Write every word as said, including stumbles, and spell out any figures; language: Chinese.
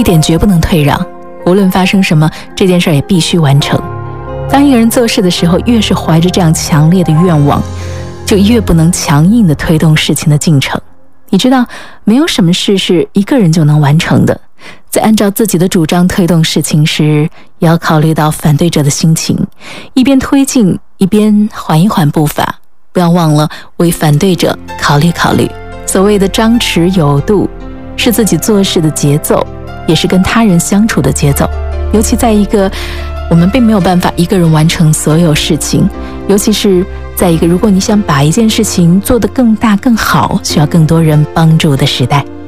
点绝不能退让，无论发生什么，这件事也必须完成。当一个人做事的时候，越是怀着这样强烈的愿望，就越不能强硬地推动事情的进程。你知道，没有什么事是一个人就能完成的，在按照自己的主张推动事情时，也要考虑到反对者的心情，一边推进，一边缓一缓步伐，不要忘了为反对者考虑考虑。所谓的张弛有度，是自己做事的节奏，也是跟他人相处的节奏。尤其在一个我们并没有办法一个人完成所有事情，尤其是在一个如果你想把一件事情做得更大更好，需要更多人帮助的时代。